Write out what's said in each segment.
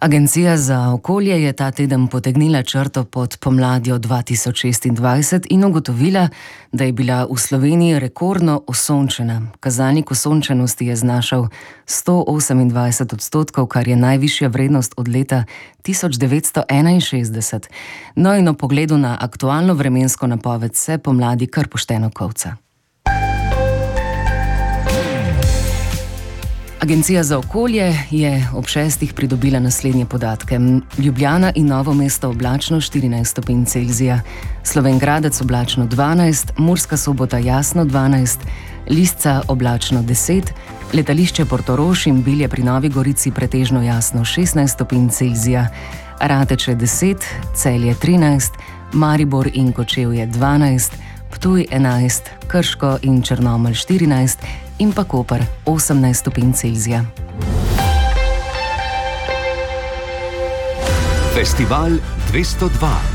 Agencija za okolje je ta teden potegnila črto pod pomladjo 2026 in ugotovila, da je bila v Sloveniji rekordno osončena. Kazalnik osončenosti je znašal 128%, kar je najvišja vrednost od leta 1961. No in o pogledu na aktualno vremensko napoved se pomladi kar pošteno kovca. Agencija za okolje je ob 6. pridobila naslednje podatke. Ljubljana in Novo mesto oblačno 14 stopinj Celzija, Slovenj Gradec oblačno 12, Murska Sobota jasno 12, Lisca oblačno 10, letališče Portorož in Bilje pri Novi Gorici pretežno jasno 16 stopinj Celzija, Rateče 10, Celje 13, Maribor in Kočevje 12, Ptuj 11, Krško in Črnomelj 14 in pa Koper 18 stopinj Celzija. Festival 202.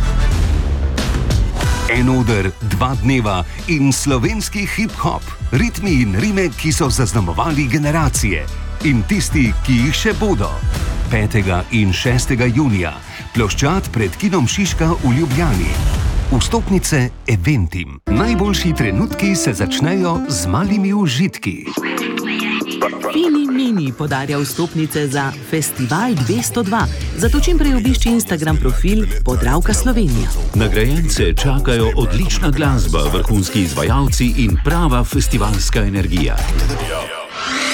En oder, 2 dneva in slovenski hip-hop. Ritmi in rime, ki so zaznamovali generacije. In tisti, ki jih še bodo. 5. in 6. junija. Ploščad pred kinom Šiška v Ljubljani. Vstopnice Eventim. Najboljši trenutki se začnejo z malimi užitki. Fini Mini podarja vstopnice za Festival 202. Zato čim prej obišči Instagram profil Podravka Slovenija. Nagrajence čakajo odlična glasba, vrhunski izvajalci in prava festivalska energija.